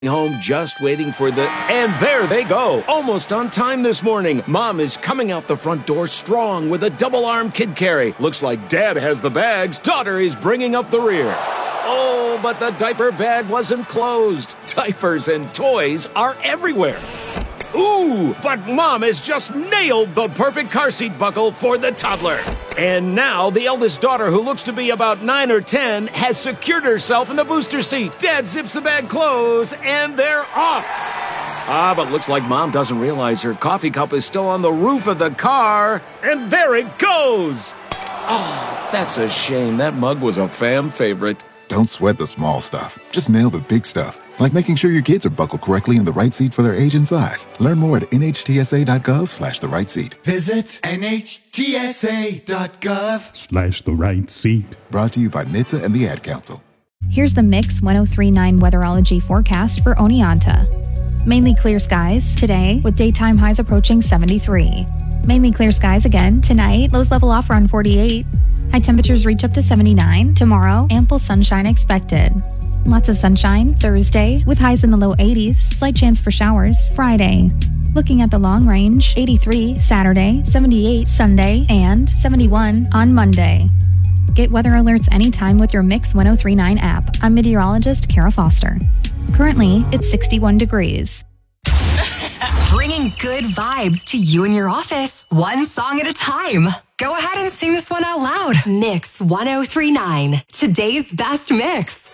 home just waiting for and there they go, almost on time this morning. Mom is coming out the front door strong with a double-arm kid carry. Looks like Dad has the bags. Daughter is bringing up the rear. Oh, but the diaper bag wasn't closed. Diapers and toys are everywhere. Ooh, but Mom has just nailed the perfect car seat buckle for the toddler. And now the eldest daughter, who looks to be about 9 or 10, has secured herself in the booster seat. Dad zips the bag closed, and they're off. But looks like Mom doesn't realize her coffee cup is still on the roof of the car. And there it goes. Oh, that's a shame. That mug was a fam favorite. Don't sweat the small stuff. Just nail the big stuff, like making sure your kids are buckled correctly in the right seat for their age and size. Learn more at nhtsa.gov/the right seat. Visit nhtsa.gov/the right seat. Brought to you by NHTSA and the Ad Council. Here's the Mix 103.9 Weatherology forecast for Oneonta. Mainly clear skies today with daytime highs approaching 73. Mainly clear skies again tonight. Lows level off around 48. High temperatures reach up to 79. Tomorrow, ample sunshine expected. Lots of sunshine Thursday with highs in the low 80s. Slight chance for showers Friday. Looking at the long range, 83 Saturday, 78 Sunday, and 71 on Monday. Get weather alerts anytime with your Mix 103.9 app. I'm meteorologist Kara Foster. Currently, it's 61 degrees. Bringing good vibes to you and your office, one song at a time. Go ahead and sing this one out loud. Mix 103.9, today's best mix.